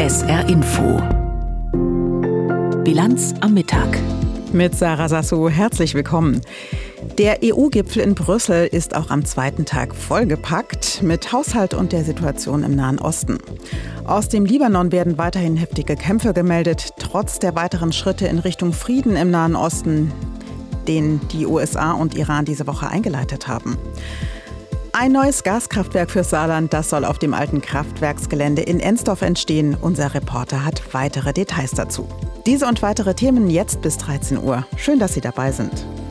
SR Info. Bilanz am Mittag. Mit Sarah Sasso, herzlich willkommen. Der EU-Gipfel in Brüssel ist auch am zweiten Tag vollgepackt mit Haushalt und der Situation im Nahen Osten. Aus dem Libanon werden weiterhin heftige Kämpfe gemeldet, trotz der weiteren Schritte in Richtung Frieden im Nahen Osten, den die USA und Iran diese Woche eingeleitet haben. Ein neues Gaskraftwerk fürs Saarland, das soll auf dem alten Kraftwerksgelände in Ensdorf entstehen. Unser Reporter hat weitere Details dazu. Diese und weitere Themen jetzt bis 13 Uhr. Schön, dass Sie dabei sind.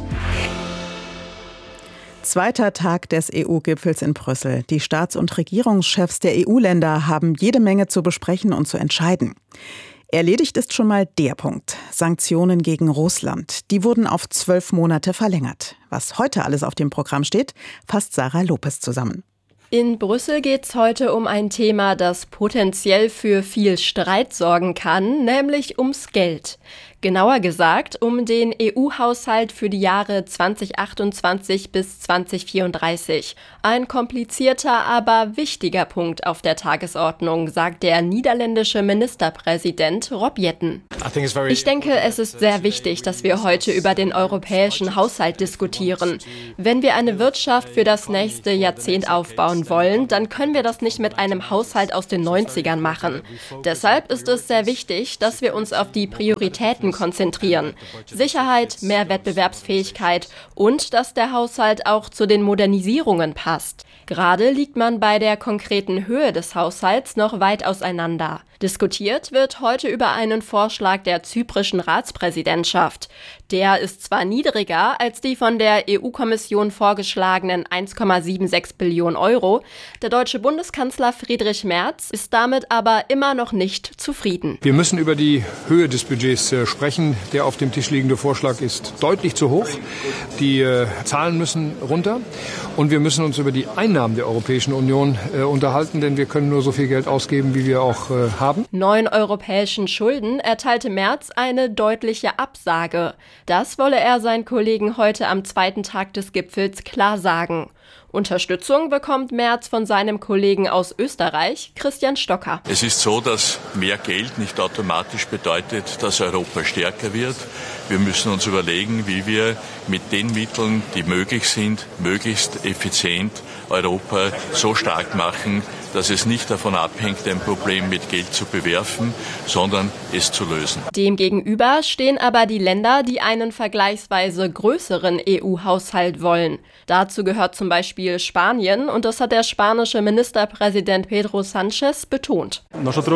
Zweiter Tag des EU-Gipfels in Brüssel. Die Staats- und Regierungschefs der EU-Länder haben jede Menge zu besprechen und zu entscheiden. Erledigt ist schon mal der Punkt. Sanktionen gegen Russland. Die wurden auf 12 Monate verlängert. Was heute alles auf dem Programm steht, fasst Sarah Lopez zusammen. In Brüssel geht es heute um ein Thema, das potenziell für viel Streit sorgen kann, nämlich ums Geld. Genauer gesagt um den EU-Haushalt für die Jahre 2028 bis 2034. Ein komplizierter, aber wichtiger Punkt auf der Tagesordnung, sagt der niederländische Ministerpräsident Rob Jetten. Ich denke, es ist sehr wichtig, dass wir heute über den europäischen Haushalt diskutieren. Wenn wir eine Wirtschaft für das nächste Jahrzehnt aufbauen wollen, dann können wir das nicht mit einem Haushalt aus den 90ern machen. Deshalb ist es sehr wichtig, dass wir uns auf die Prioritäten konzentrieren. Sicherheit, mehr Wettbewerbsfähigkeit und dass der Haushalt auch zu den Modernisierungen passt. Gerade liegt man bei der konkreten Höhe des Haushalts noch weit auseinander. Diskutiert wird heute über einen Vorschlag der zyprischen Ratspräsidentschaft. Der ist zwar niedriger als die von der EU-Kommission vorgeschlagenen 1,76 Billionen Euro. Der deutsche Bundeskanzler Friedrich Merz ist damit aber immer noch nicht zufrieden. Wir müssen über die Höhe des Budgets sprechen. Der auf dem Tisch liegende Vorschlag ist deutlich zu hoch. Die Zahlen müssen runter. Und wir müssen uns über die Einnahmen der Europäischen Union unterhalten, denn wir können nur so viel Geld ausgeben, wie wir auch haben. Neuen europäischen Schulden erteilte Merz eine deutliche Absage. Das wolle er seinen Kollegen heute am zweiten Tag des Gipfels klar sagen. Unterstützung bekommt Merz von seinem Kollegen aus Österreich, Christian Stocker. Es ist so, dass mehr Geld nicht automatisch bedeutet, dass Europa stärker wird. Wir müssen uns überlegen, wie wir mit den Mitteln, die möglich sind, möglichst effizient Europa so stark machen, dass es nicht davon abhängt, ein Problem mit Geld zu bewerfen, sondern es zu lösen. Demgegenüber stehen aber die Länder, die einen vergleichsweise größeren EU-Haushalt wollen. Dazu gehört zum Beispiel Spanien und das hat der spanische Ministerpräsident Pedro Sánchez betont.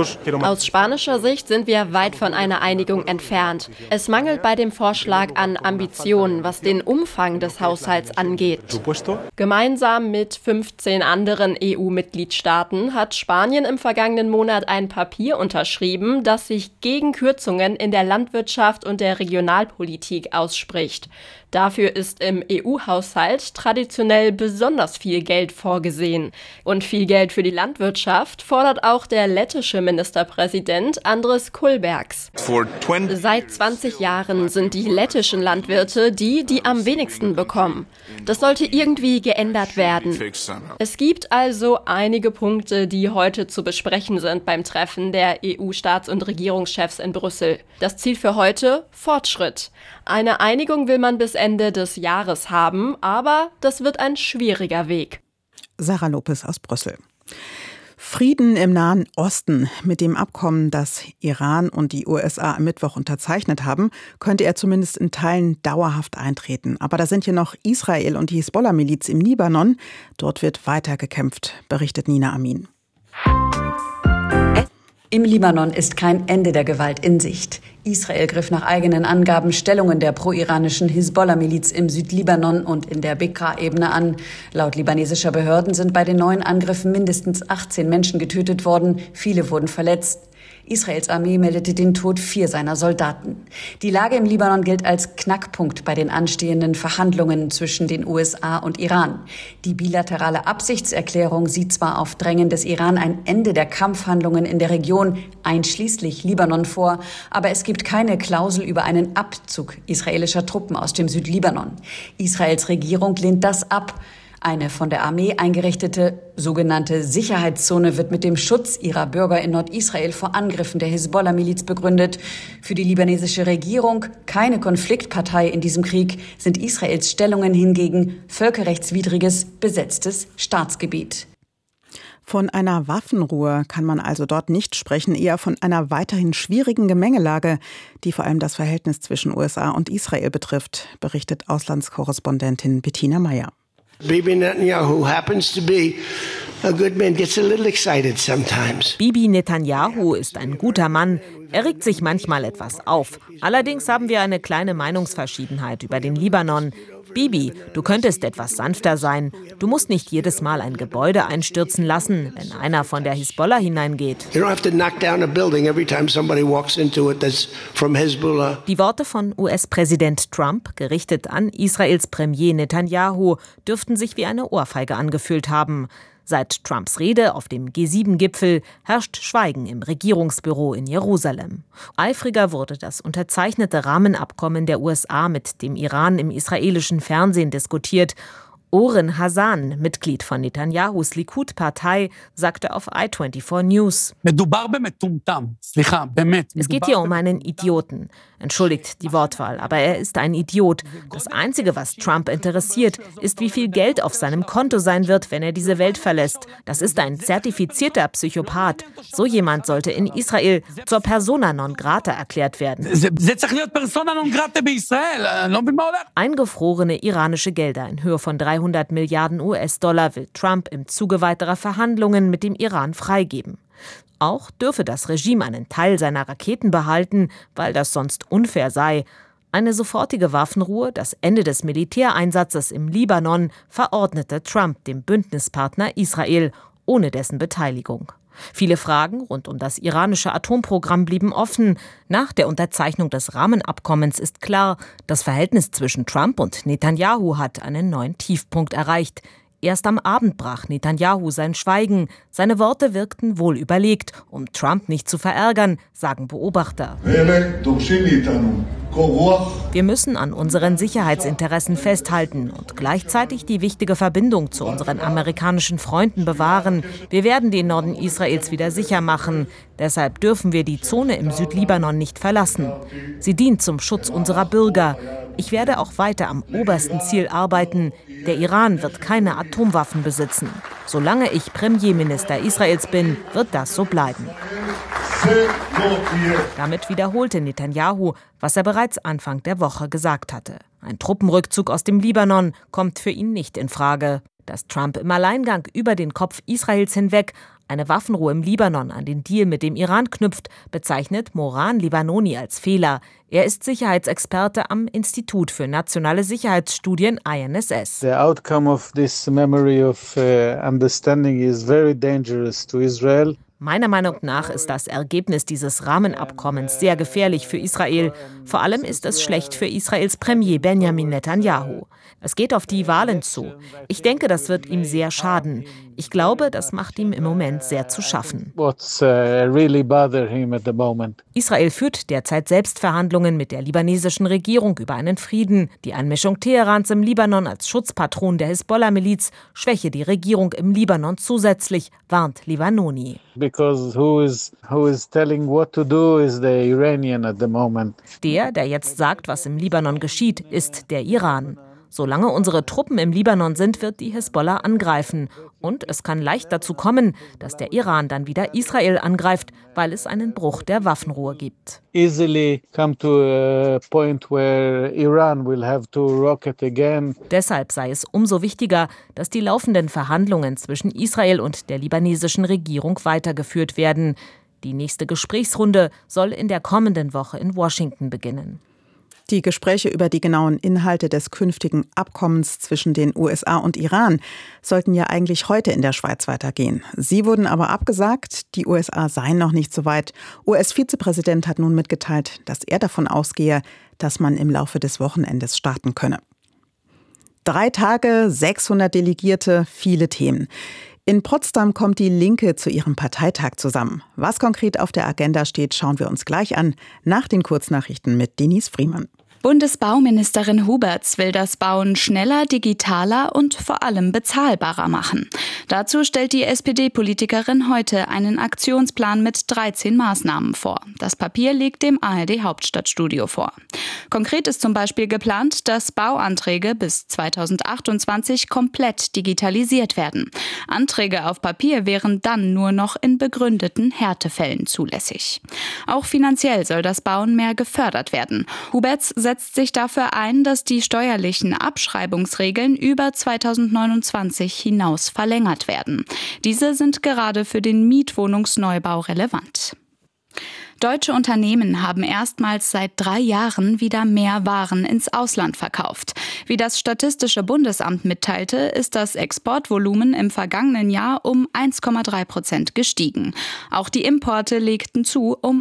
Aus spanischer Sicht sind wir weit von einer Einigung entfernt. Es mangelt bei dem Vorschlag an Ambitionen, was den Umfang des Haushalts angeht. Gemeinsam mit 15 anderen EU-Mitgliedstaaten hat Spanien im vergangenen Monat ein Papier unterschrieben, das sich gegen Kürzungen in der Landwirtschaft und der Regionalpolitik ausspricht. Dafür ist im EU-Haushalt traditionell besonders viel Geld vorgesehen. Und viel Geld für die Landwirtschaft fordert auch der lettische Ministerpräsident Andris Kulbergs. Seit 20 Jahren sind die lettischen Landwirte die am wenigsten bekommen. Das sollte irgendwie geändert werden. Es gibt also einige Punkte, die heute zu besprechen sind beim Treffen der EU-Staats- und Regierungschefs in Brüssel. Das Ziel für heute? Fortschritt. Eine Einigung will man bis Ende des Jahres haben, aber das wird ein schwieriger Weg. Sarah Lopez aus Brüssel. Frieden im Nahen Osten. Mit dem Abkommen, das Iran und die USA am Mittwoch unterzeichnet haben, könnte er zumindest in Teilen dauerhaft eintreten. Aber da sind hier noch Israel und die Hisbollah-Miliz im Libanon. Dort wird weiter gekämpft, berichtet Nina Amin. Im Libanon ist kein Ende der Gewalt in Sicht. Israel griff nach eigenen Angaben Stellungen der pro-iranischen Hisbollah-Miliz im Südlibanon und in der Bekaa-Ebene an. Laut libanesischer Behörden sind bei den neuen Angriffen mindestens 18 Menschen getötet worden, viele wurden verletzt. Israels Armee meldete den Tod 4 seiner Soldaten. Die Lage im Libanon gilt als Knackpunkt bei den anstehenden Verhandlungen zwischen den USA und Iran. Die bilaterale Absichtserklärung sieht zwar auf Drängen des Iran ein Ende der Kampfhandlungen in der Region, einschließlich Libanon, vor, aber es gibt keine Klausel über einen Abzug israelischer Truppen aus dem Südlibanon. Israels Regierung lehnt das ab. Eine von der Armee eingerichtete sogenannte Sicherheitszone wird mit dem Schutz ihrer Bürger in Nordisrael vor Angriffen der Hisbollah-Miliz begründet. Für die libanesische Regierung, keine Konfliktpartei in diesem Krieg, sind Israels Stellungen hingegen völkerrechtswidriges, besetztes Staatsgebiet. Von einer Waffenruhe kann man also dort nicht sprechen, eher von einer weiterhin schwierigen Gemengelage, die vor allem das Verhältnis zwischen USA und Israel betrifft, berichtet Auslandskorrespondentin Bettina Meyer. Bibi Netanyahu happens to be a good man, gets a little excited sometimes. Bibi Netanyahu ist ein guter Mann. Er regt sich manchmal etwas auf. Allerdings haben wir eine kleine Meinungsverschiedenheit über den Libanon. Bibi, du könntest etwas sanfter sein. Du musst nicht jedes Mal ein Gebäude einstürzen lassen, wenn einer von der Hisbollah hineingeht. You don't have to knock down a building every time somebody walks into it that's from Hezbollah. Die Worte von US-Präsident Trump, gerichtet an Israels Premier Netanyahu, dürften sich wie eine Ohrfeige angefühlt haben. Seit Trumps Rede auf dem G7-Gipfel herrscht Schweigen im Regierungsbüro in Jerusalem. Eifriger wurde das unterzeichnete Rahmenabkommen der USA mit dem Iran im israelischen Fernsehen diskutiert. Oren Hassan, Mitglied von Netanyahus Likud-Partei, sagte auf i24 News: Es geht hier um einen Idioten. Entschuldigt die Wortwahl, aber er ist ein Idiot. Das Einzige, was Trump interessiert, ist, wie viel Geld auf seinem Konto sein wird, wenn er diese Welt verlässt. Das ist ein zertifizierter Psychopath. So jemand sollte in Israel zur Persona non grata erklärt werden. Eingefrorene iranische Gelder in Höhe von 300 Milliarden US-Dollar will Trump im Zuge weiterer Verhandlungen mit dem Iran freigeben. Auch dürfe das Regime einen Teil seiner Raketen behalten, weil das sonst unfair sei. Eine sofortige Waffenruhe, das Ende des Militäreinsatzes im Libanon, verordnete Trump dem Bündnispartner Israel, ohne dessen Beteiligung. Viele Fragen rund um das iranische Atomprogramm blieben offen. Nach der Unterzeichnung des Rahmenabkommens ist klar, das Verhältnis zwischen Trump und Netanyahu hat einen neuen Tiefpunkt erreicht. Erst am Abend brach Netanyahu sein Schweigen. Seine Worte wirkten wohl überlegt, um Trump nicht zu verärgern, sagen Beobachter. Wir müssen an unseren Sicherheitsinteressen festhalten und gleichzeitig die wichtige Verbindung zu unseren amerikanischen Freunden bewahren. Wir werden den Norden Israels wieder sicher machen. Deshalb dürfen wir die Zone im Südlibanon nicht verlassen. Sie dient zum Schutz unserer Bürger. Ich werde auch weiter am obersten Ziel arbeiten. Der Iran wird keine Atomwaffen besitzen. Solange ich Premierminister Israels bin, wird das so bleiben. Damit wiederholte Netanyahu, was er bereits Anfang der Woche gesagt hatte. Ein Truppenrückzug aus dem Libanon kommt für ihn nicht in Frage. Dass Trump im Alleingang über den Kopf Israels hinweg eine Waffenruhe im Libanon an den Deal mit dem Iran knüpft, bezeichnet Moran Libanoni als Fehler. Er ist Sicherheitsexperte am Institut für nationale Sicherheitsstudien INSS. The outcome of this memory of understanding is very dangerous to Israel. Meiner Meinung nach ist das Ergebnis dieses Rahmenabkommens sehr gefährlich für Israel. Vor allem ist es schlecht für Israels Premier Benjamin Netanyahu. Es geht auf die Wahlen zu. Ich denke, das wird ihm sehr schaden. Ich glaube, das macht ihm im Moment sehr zu schaffen. Israel führt derzeit selbst Verhandlungen mit der libanesischen Regierung über einen Frieden. Die Einmischung Teherans im Libanon als Schutzpatron der Hisbollah-Miliz schwäche die Regierung im Libanon zusätzlich, warnt Libanoni. Der jetzt sagt, was im Libanon geschieht, ist der Iran. Solange unsere Truppen im Libanon sind, wird die Hisbollah angreifen. Und es kann leicht dazu kommen, dass der Iran dann wieder Israel angreift, weil es einen Bruch der Waffenruhe gibt. Deshalb sei es umso wichtiger, dass die laufenden Verhandlungen zwischen Israel und der libanesischen Regierung weitergeführt werden. Die nächste Gesprächsrunde soll in der kommenden Woche in Washington beginnen. Die Gespräche über die genauen Inhalte des künftigen Abkommens zwischen den USA und Iran sollten ja eigentlich heute in der Schweiz weitergehen. Sie wurden aber abgesagt, die USA seien noch nicht so weit. US-Vizepräsident hat nun mitgeteilt, dass er davon ausgehe, dass man im Laufe des Wochenendes starten könne. 3 Tage, 600 Delegierte, viele Themen. In Potsdam kommt die Linke zu ihrem Parteitag zusammen. Was konkret auf der Agenda steht, schauen wir uns gleich an, nach den Kurznachrichten mit Denise Friemann. Bundesbauministerin Huberts will das Bauen schneller, digitaler und vor allem bezahlbarer machen. Dazu stellt die SPD-Politikerin heute einen Aktionsplan mit 13 Maßnahmen vor. Das Papier liegt dem ARD-Hauptstadtstudio vor. Konkret ist zum Beispiel geplant, dass Bauanträge bis 2028 komplett digitalisiert werden. Anträge auf Papier wären dann nur noch in begründeten Härtefällen zulässig. Auch finanziell soll das Bauen mehr gefördert werden. Huberts setzt sich dafür ein, dass die steuerlichen Abschreibungsregeln über 2029 hinaus verlängert werden. Diese sind gerade für den Mietwohnungsneubau relevant. Deutsche Unternehmen haben erstmals seit 3 Jahren wieder mehr Waren ins Ausland verkauft. Wie das Statistische Bundesamt mitteilte, ist das Exportvolumen im vergangenen Jahr um 1,3% gestiegen. Auch die Importe legten zu um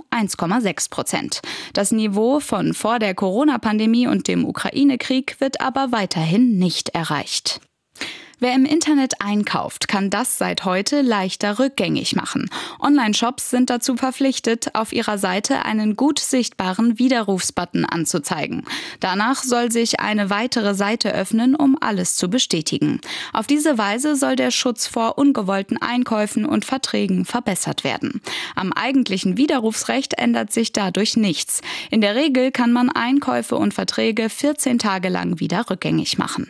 1,6%. Das Niveau von vor der Corona-Pandemie und dem Ukraine-Krieg wird aber weiterhin nicht erreicht. Wer im Internet einkauft, kann das seit heute leichter rückgängig machen. Online-Shops sind dazu verpflichtet, auf ihrer Seite einen gut sichtbaren Widerrufsbutton anzuzeigen. Danach soll sich eine weitere Seite öffnen, um alles zu bestätigen. Auf diese Weise soll der Schutz vor ungewollten Einkäufen und Verträgen verbessert werden. Am eigentlichen Widerrufsrecht ändert sich dadurch nichts. In der Regel kann man Einkäufe und Verträge 14 Tage lang wieder rückgängig machen.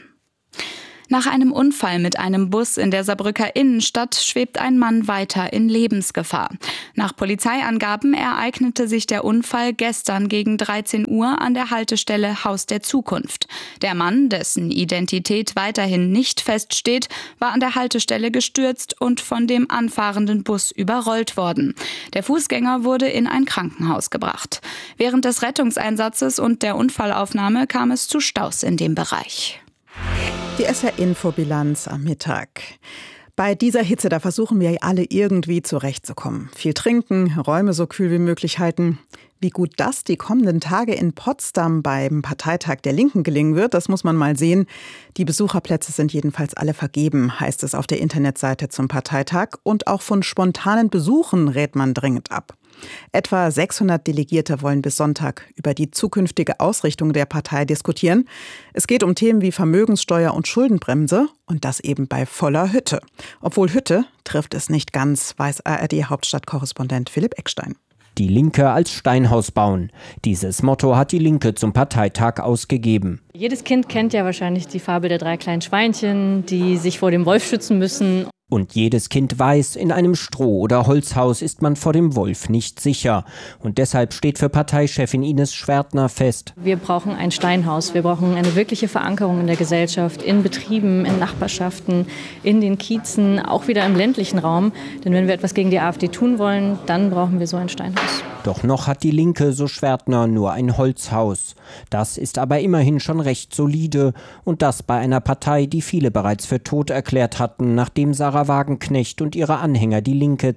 Nach einem Unfall mit einem Bus in der Saarbrücker Innenstadt schwebt ein Mann weiter in Lebensgefahr. Nach Polizeiangaben ereignete sich der Unfall gestern gegen 13 Uhr an der Haltestelle Haus der Zukunft. Der Mann, dessen Identität weiterhin nicht feststeht, war an der Haltestelle gestürzt und von dem anfahrenden Bus überrollt worden. Der Fußgänger wurde in ein Krankenhaus gebracht. Während des Rettungseinsatzes und der Unfallaufnahme kam es zu Staus in dem Bereich. Die SR-Info-Bilanz am Mittag. Bei dieser Hitze, da versuchen wir alle irgendwie zurechtzukommen. Viel trinken, Räume so kühl wie möglich halten. Wie gut das die kommenden Tage in Potsdam beim Parteitag der Linken gelingen wird, das muss man mal sehen. Die Besucherplätze sind jedenfalls alle vergeben, heißt es auf der Internetseite zum Parteitag. Und auch von spontanen Besuchen rät man dringend ab. Etwa 600 Delegierte wollen bis Sonntag über die zukünftige Ausrichtung der Partei diskutieren. Es geht um Themen wie Vermögenssteuer und Schuldenbremse und das eben bei voller Hütte. Obwohl Hütte trifft es nicht ganz, weiß ARD-Hauptstadtkorrespondent Philipp Eckstein. Die Linke als Steinhaus bauen. Dieses Motto hat die Linke zum Parteitag ausgegeben. Jedes Kind kennt ja wahrscheinlich die Fabel der 3 kleinen Schweinchen, die sich vor dem Wolf schützen müssen. Und jedes Kind weiß, in einem Stroh- oder Holzhaus ist man vor dem Wolf nicht sicher. Und deshalb steht für Parteichefin Ines Schwertner fest: Wir brauchen ein Steinhaus. Wir brauchen eine wirkliche Verankerung in der Gesellschaft, in Betrieben, in Nachbarschaften, in den Kiezen, auch wieder im ländlichen Raum. Denn wenn wir etwas gegen die AfD tun wollen, dann brauchen wir so ein Steinhaus. Doch noch hat die Linke, so Schwertner, nur ein Holzhaus. Das ist aber immerhin schon recht solide. Und das bei einer Partei, die viele bereits für tot erklärt hatten, nachdem Sarah Wagenknecht und ihre Anhänger die Linke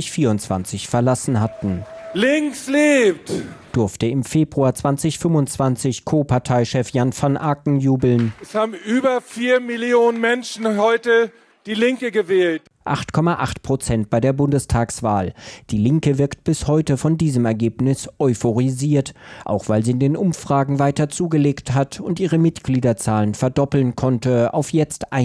2024 verlassen hatten. Links lebt! Durfte im Februar 2025 Co-Parteichef Jan van Aken jubeln. Es haben über 4 Millionen Menschen heute die Linke gewählt. 8,8% bei der Bundestagswahl. Die Linke wirkt bis heute von diesem Ergebnis euphorisiert, auch weil sie in den Umfragen weiter zugelegt hat und ihre Mitgliederzahlen verdoppeln konnte auf jetzt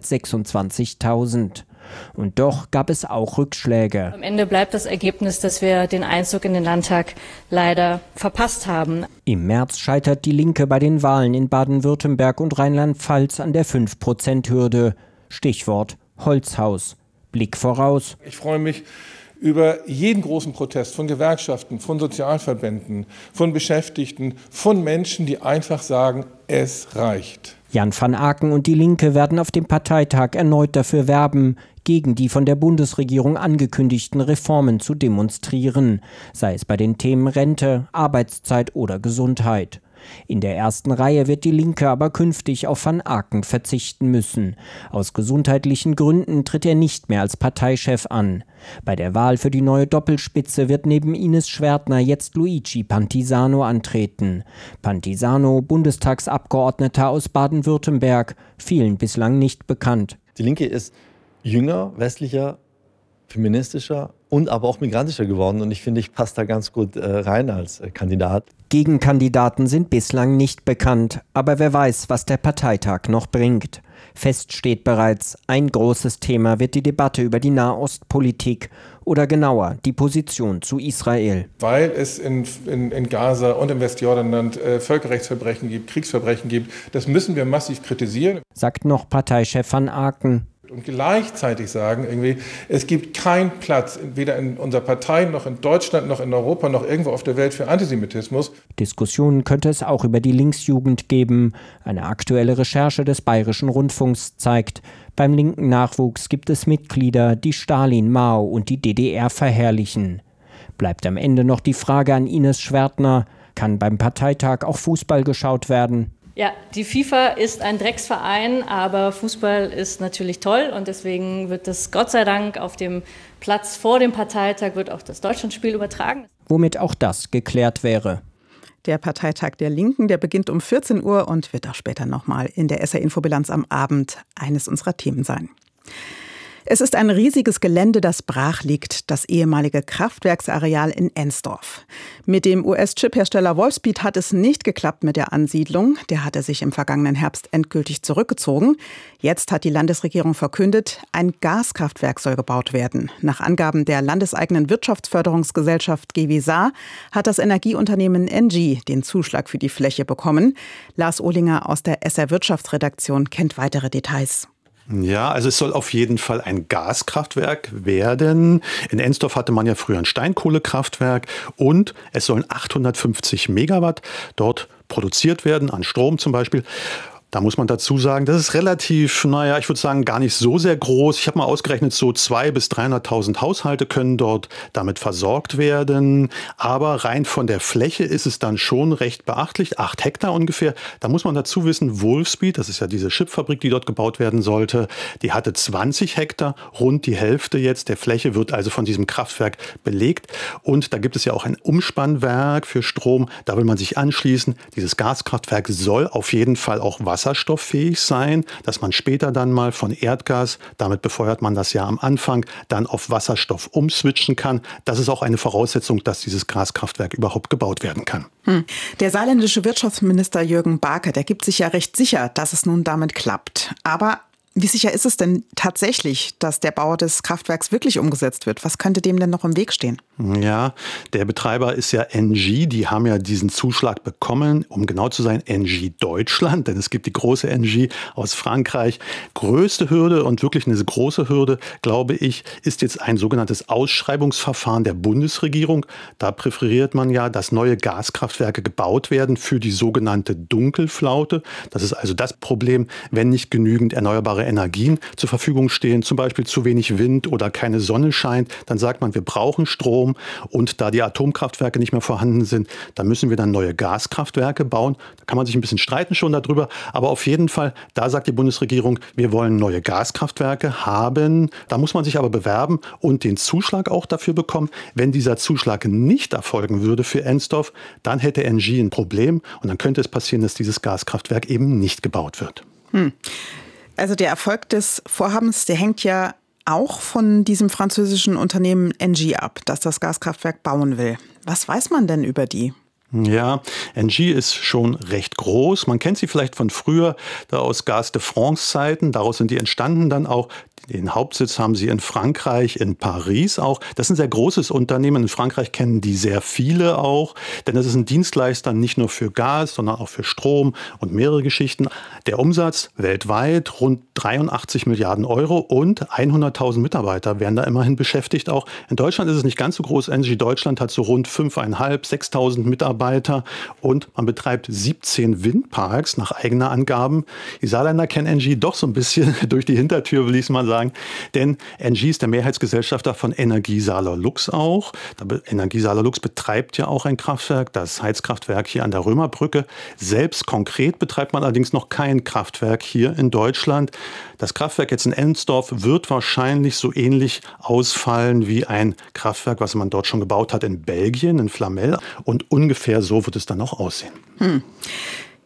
126.000. Und doch gab es auch Rückschläge. Am Ende bleibt das Ergebnis, dass wir den Einzug in den Landtag leider verpasst haben. Im März scheitert die Linke bei den Wahlen in Baden-Württemberg und Rheinland-Pfalz an der 5%-Hürde. Stichwort Holzhaus. Blick voraus. Ich freue mich über jeden großen Protest von Gewerkschaften, von Sozialverbänden, von Beschäftigten, von Menschen, die einfach sagen, es reicht. Jan van Aken und die Linke werden auf dem Parteitag erneut dafür werben, gegen die von der Bundesregierung angekündigten Reformen zu demonstrieren, sei es bei den Themen Rente, Arbeitszeit oder Gesundheit. In der ersten Reihe wird die Linke aber künftig auf van Aken verzichten müssen. Aus gesundheitlichen Gründen tritt er nicht mehr als Parteichef an. Bei der Wahl für die neue Doppelspitze wird neben Ines Schwertner jetzt Luigi Pantisano antreten. Pantisano, Bundestagsabgeordneter aus Baden-Württemberg, vielen bislang nicht bekannt. Die Linke ist jünger, westlicher, feministischer und aber auch migrantischer geworden. Und ich finde, ich passe da ganz gut rein als Kandidat. Gegenkandidaten sind bislang nicht bekannt, aber wer weiß, was der Parteitag noch bringt. Fest steht bereits, ein großes Thema wird die Debatte über die Nahostpolitik oder genauer die Position zu Israel. Weil es in Gaza und im Westjordanland Völkerrechtsverbrechen gibt, Kriegsverbrechen gibt, das müssen wir massiv kritisieren. Sagt noch Parteichef van Aken. Und gleichzeitig sagen, es gibt keinen Platz, weder in unserer Partei, noch in Deutschland, noch in Europa, noch irgendwo auf der Welt für Antisemitismus. Diskussionen könnte es auch über die Linksjugend geben. Eine aktuelle Recherche des Bayerischen Rundfunks zeigt, beim linken Nachwuchs gibt es Mitglieder, die Stalin, Mao und die DDR verherrlichen. Bleibt am Ende noch die Frage an Ines Schwertner, kann beim Parteitag auch Fußball geschaut werden? Ja, die FIFA ist ein Drecksverein, aber Fußball ist natürlich toll und deswegen wird das Gott sei Dank auf dem Platz vor dem Parteitag wird auch das Deutschlandspiel übertragen. Womit auch das geklärt wäre. Der Parteitag der Linken, der beginnt um 14 Uhr und wird auch später nochmal in der SR-Infobilanz am Abend eines unserer Themen sein. Es ist ein riesiges Gelände, das brach liegt, das ehemalige Kraftwerksareal in Ensdorf. Mit dem US-Chip-Hersteller Wolfspeed hat es nicht geklappt mit der Ansiedlung. Der hatte sich im vergangenen Herbst endgültig zurückgezogen. Jetzt hat die Landesregierung verkündet, ein Gaskraftwerk soll gebaut werden. Nach Angaben der landeseigenen Wirtschaftsförderungsgesellschaft GWSA hat das Energieunternehmen ENGIE den Zuschlag für die Fläche bekommen. Lars Ohlinger aus der SR-Wirtschaftsredaktion kennt weitere Details. Ja, also es soll auf jeden Fall ein Gaskraftwerk werden. In Ensdorf hatte man ja früher ein Steinkohlekraftwerk und es sollen 850 Megawatt dort produziert werden, an Strom zum Beispiel. Da muss man dazu sagen, das ist relativ, ich würde sagen, gar nicht so sehr groß. Ich habe mal ausgerechnet, so 200.000 bis 300.000 Haushalte können dort damit versorgt werden. Aber rein von der Fläche ist es dann schon recht beachtlich, 8 Hektar ungefähr. Da muss man dazu wissen, Wolfspeed, das ist ja diese Chipfabrik, die dort gebaut werden sollte, die hatte 20 Hektar, rund die Hälfte jetzt der Fläche wird also von diesem Kraftwerk belegt. Und da gibt es ja auch ein Umspannwerk für Strom, da will man sich anschließen. Dieses Gaskraftwerk soll auf jeden Fall auch wasserstofffähig sein, dass man später dann mal von Erdgas, damit befeuert man das ja am Anfang, dann auf Wasserstoff umswitchen kann. Das ist auch eine Voraussetzung, dass dieses Gaskraftwerk überhaupt gebaut werden kann. Der saarländische Wirtschaftsminister Jürgen Barke, der gibt sich ja recht sicher, dass es nun damit klappt. Aber wie sicher ist es denn tatsächlich, dass der Bau des Kraftwerks wirklich umgesetzt wird? Was könnte dem denn noch im Weg stehen? Ja, der Betreiber ist ja ENGIE. Die haben ja diesen Zuschlag bekommen, um genau zu sein, ENGIE Deutschland. Denn es gibt die große ENGIE aus Frankreich. Größte Hürde und wirklich eine große Hürde, glaube ich, ist jetzt ein sogenanntes Ausschreibungsverfahren der Bundesregierung. Da präferiert man ja, dass neue Gaskraftwerke gebaut werden für die sogenannte Dunkelflaute. Das ist also das Problem, wenn nicht genügend erneuerbare Energien zur Verfügung stehen, zum Beispiel zu wenig Wind oder keine Sonne scheint, dann sagt man, wir brauchen Strom und da die Atomkraftwerke nicht mehr vorhanden sind, dann müssen wir dann neue Gaskraftwerke bauen. Da kann man sich ein bisschen streiten schon darüber, aber auf jeden Fall, da sagt die Bundesregierung, wir wollen neue Gaskraftwerke haben. Da muss man sich aber bewerben und den Zuschlag auch dafür bekommen. Wenn dieser Zuschlag nicht erfolgen würde für Ensdorf, dann hätte ENGIE ein Problem und dann könnte es passieren, dass dieses Gaskraftwerk eben nicht gebaut wird. Also der Erfolg des Vorhabens, der hängt ja auch von diesem französischen Unternehmen ENGIE ab, das das Gaskraftwerk bauen will. Was weiß man denn über die? Ja, ENGIE ist schon recht groß. Man kennt sie vielleicht von früher, da aus Gaz de France-Zeiten. Daraus sind die entstanden dann auch. Den Hauptsitz haben sie in Frankreich, in Paris auch. Das ist ein sehr großes Unternehmen. In Frankreich kennen die sehr viele auch, denn das ist ein Dienstleister nicht nur für Gas, sondern auch für Strom und mehrere Geschichten. Der Umsatz weltweit rund 83 Milliarden Euro und 100.000 Mitarbeiter werden da immerhin beschäftigt auch. In Deutschland ist es nicht ganz so groß. ENGIE Deutschland hat so rund 5.500, 6.000 Mitarbeiter und man betreibt 17 Windparks nach eigener Angaben. Die Saarländer kennen ENGIE doch so ein bisschen durch die Hintertür, will ich es mal sagen. Denn ENGIE ist der Mehrheitsgesellschafter von Energie Saarler-Lux auch. Energie Saarler-Lux betreibt ja auch ein Kraftwerk, das Heizkraftwerk hier an der Römerbrücke. Selbst konkret betreibt man allerdings noch kein Kraftwerk hier in Deutschland. Das Kraftwerk jetzt in Ensdorf wird wahrscheinlich so ähnlich ausfallen wie ein Kraftwerk, was man dort schon gebaut hat in Belgien, in Flamel. Und ungefähr so wird es dann auch aussehen.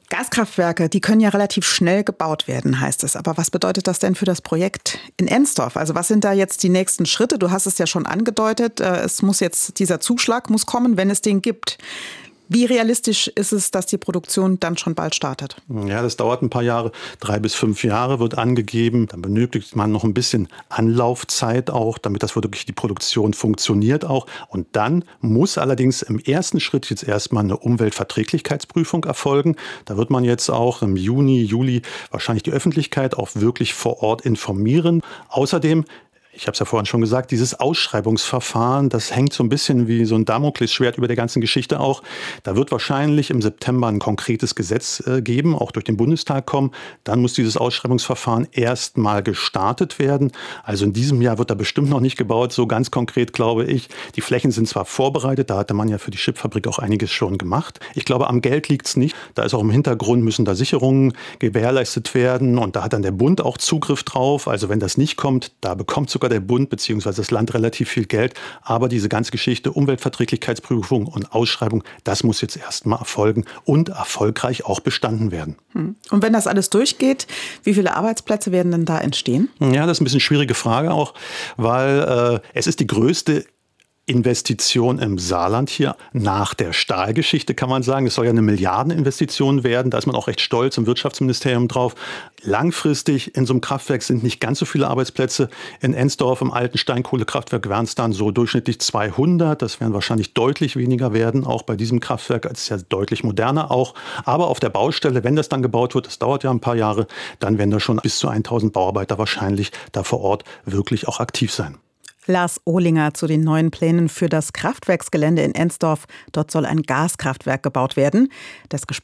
Gaskraftwerke, die können ja relativ schnell gebaut werden, heißt es. Aber was bedeutet das denn für das Projekt in Ensdorf? Also was sind da jetzt die nächsten Schritte? Du hast es ja schon angedeutet, dieser Zuschlag muss kommen, wenn es den gibt. Wie realistisch ist es, dass die Produktion dann schon bald startet? Ja, das dauert ein paar Jahre, 3 bis 5 Jahre wird angegeben. Dann benötigt man noch ein bisschen Anlaufzeit auch, damit das wirklich die Produktion funktioniert auch. Und dann muss allerdings im ersten Schritt jetzt erstmal eine Umweltverträglichkeitsprüfung erfolgen. Da wird man jetzt auch im Juni, Juli wahrscheinlich die Öffentlichkeit auch wirklich vor Ort informieren. Außerdem, ich habe es ja vorhin schon gesagt, dieses Ausschreibungsverfahren, das hängt so ein bisschen wie so ein Damoklesschwert über der ganzen Geschichte auch. Da wird wahrscheinlich im September ein konkretes Gesetz geben, auch durch den Bundestag kommen. Dann muss dieses Ausschreibungsverfahren erst mal gestartet werden. Also in diesem Jahr wird da bestimmt noch nicht gebaut, so ganz konkret glaube ich. Die Flächen sind zwar vorbereitet, da hatte man ja für die Chipfabrik auch einiges schon gemacht. Ich glaube, am Geld liegt es nicht. Da ist auch im Hintergrund, müssen da Sicherungen gewährleistet werden und da hat dann der Bund auch Zugriff drauf. Also wenn das nicht kommt, da bekommt sogar der Bund bzw. das Land relativ viel Geld. Aber diese ganze Geschichte Umweltverträglichkeitsprüfung und Ausschreibung, das muss jetzt erstmal erfolgen und erfolgreich auch bestanden werden. Und wenn das alles durchgeht, wie viele Arbeitsplätze werden denn da entstehen? Ja, das ist ein bisschen eine schwierige Frage auch, weil es ist die größte Investition im Saarland hier nach der Stahlgeschichte, kann man sagen. Es soll ja eine Milliardeninvestition werden. Da ist man auch recht stolz im Wirtschaftsministerium drauf. Langfristig in so einem Kraftwerk sind nicht ganz so viele Arbeitsplätze. In Ensdorf, im alten Steinkohlekraftwerk, wären es dann so durchschnittlich 200. Das werden wahrscheinlich deutlich weniger werden, auch bei diesem Kraftwerk. Es ist ja deutlich moderner auch. Aber auf der Baustelle, wenn das dann gebaut wird, das dauert ja ein paar Jahre, dann werden da schon bis zu 1000 Bauarbeiter wahrscheinlich da vor Ort wirklich auch aktiv sein. Lars Ohlinger zu den neuen Plänen für das Kraftwerksgelände in Ensdorf. Dort soll ein Gaskraftwerk gebaut werden. Das Gespräch